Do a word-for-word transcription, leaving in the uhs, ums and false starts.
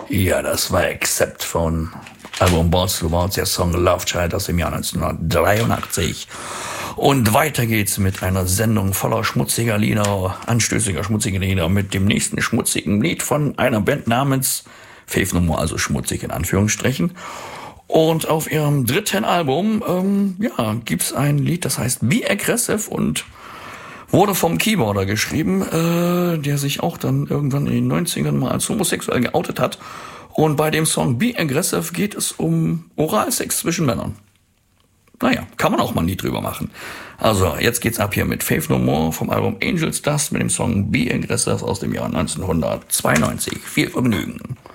Ja, das war Accept von Album Balls to Balls, der Song Love Child aus dem Jahr neunzehnhundertdreiundachtzig. Und weiter geht's mit einer Sendung voller schmutziger Lieder, anstößiger schmutziger Lieder, mit dem nächsten schmutzigen Lied von einer Band namens Faith No More, also schmutzig in Anführungsstrichen. Und auf ihrem dritten Album, ähm, ja, gibt's ein Lied, das heißt Be Aggressive und wurde vom Keyboarder geschrieben, äh, der sich auch dann irgendwann in den neunzigern mal als homosexuell geoutet hat. Und bei dem Song Be Aggressive geht es um Oralsex zwischen Männern. Naja, kann man auch mal ein Lied drüber machen. Also, jetzt geht's ab hier mit Faith No More vom Album Angels Dust mit dem Song Be Aggressive aus dem Jahr neunzehnhundertzweiundneunzig. Viel Vergnügen.